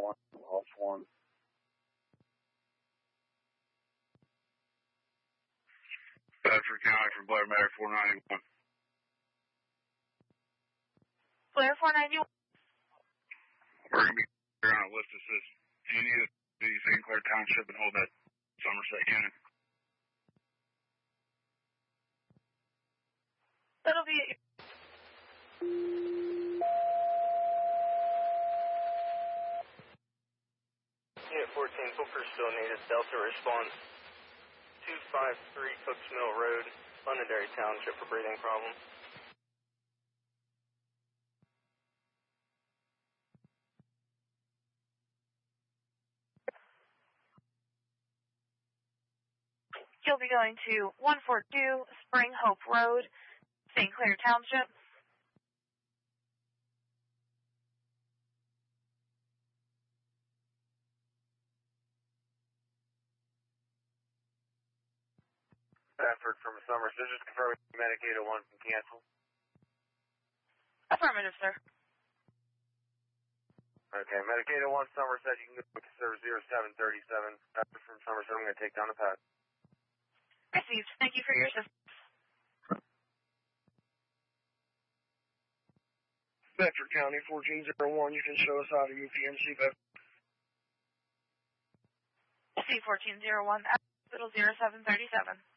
off 1. Bedford County from Blair Medic 491. Blair 491. We're going to be here on a list that says, do you need to do St. Clair Township and hold that Somerset unit? That'll be it. Unit 14, Booker still needed. Delta response 253 Cooks Mill Road, Londonderry Township for breathing problems. You'll be going to 142 Spring Hope Road, St. Clair Township. Bedford from Somerset, just confirming Medicaid 1 can cancel. Affirmative, sir. Okay, Medicaid 1 Somerset, you can go to service 0737. Bedford from Somerset, I'm going to take down the pad. Received. Thank you for your assistance. Bedford County 1401, you can show us out of UPMC Bedford. C1401, Hospital 0737.